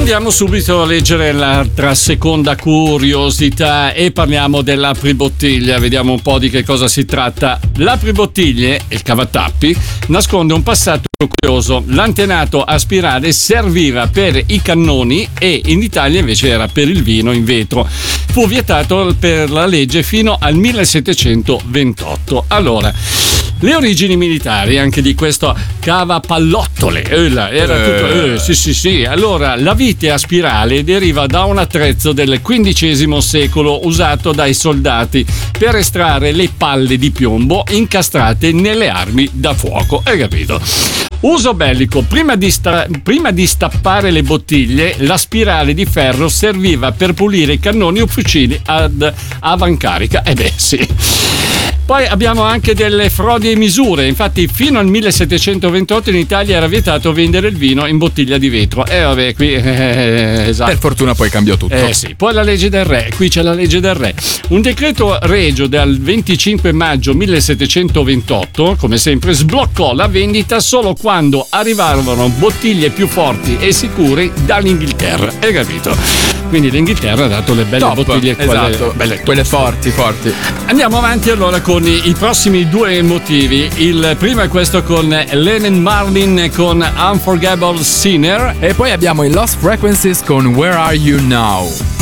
Andiamo subito a leggere l'altra seconda curiosità e parliamo dell'apribottiglia. Vediamo un po' di che cosa si tratta. L'apribottiglie, il cavatappi, nasconde un passato curioso. L'antenato a spirale serviva per i cannoni e in Italia invece era per il vino in vetro. Fu vietato per la legge fino al 1728. Allora, le origini militari anche di questo cavapallottole era tutto sì. Allora, la vite a spirale deriva da un attrezzo del XV secolo usato dai soldati per estrarre le palle di piombo incastrate nelle armi da fuoco. Hai capito? Uso bellico: prima di stappare le bottiglie, la spirale di ferro serviva per pulire i cannoni o fucili ad avancarica. Sì. Poi abbiamo anche delle frodi e misure. Infatti fino al 1728 in Italia era vietato vendere il vino in bottiglia di vetro. Qui esatto. Per fortuna poi cambiò tutto. Sì. Poi la legge del re. Qui c'è la legge del re. Un decreto regio del 25 maggio 1728, come sempre, sbloccò la vendita solo quando arrivarono bottiglie più forti e sicure dall'Inghilterra. Hai capito? Quindi l'Inghilterra ha dato le belle bottiglie, quelle forti. Andiamo avanti allora con i prossimi due motivi. Il primo è questo con Lennon Marlin con Unforgettable Sinner, e poi abbiamo i Lost Frequencies con Where Are You Now.